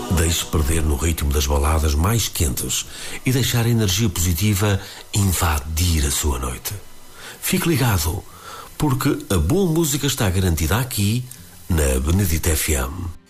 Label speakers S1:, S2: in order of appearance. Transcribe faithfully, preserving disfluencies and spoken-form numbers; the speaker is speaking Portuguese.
S1: Deixe-se perder no ritmo das baladas mais quentes e deixar a energia positiva invadir a sua noite. Fique ligado, porque a boa música está garantida aqui na Benedita F M.